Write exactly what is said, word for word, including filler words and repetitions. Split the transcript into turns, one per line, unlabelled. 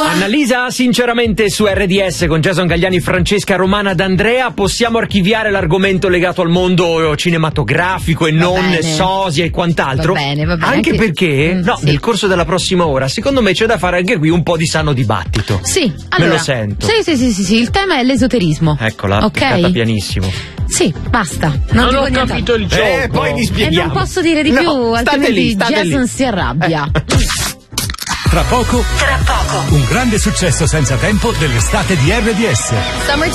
Annalisa, sinceramente su R D S con Jason Gagliani, Francesca Romana D'Andrea possiamo archiviare l'argomento legato al mondo cinematografico e
Va
non
bene.
sosia e quant'altro.
Va bene, va bene.
Anche,
Anche-
perché
Mm,
no,
sì.
nel corso della prossima ora secondo me c'è da fare anche qui un po' di sano dibattito.
Sì, allora.
Me lo sento.
Sì, sì, sì, sì, sì, il tema è l'esoterismo.
Eccola,
Ok.
piccata pianissimo.
Sì, basta. Non,
Non
dico
ho
niente.
capito il gioco.
Eh, poi vi
E
spieghiamo.
non posso dire di
No,
più,
state
altrimenti
lì, state
Jason
lì.
si arrabbia.
Tra poco, un grande successo senza tempo dell'estate di R D S.
Summer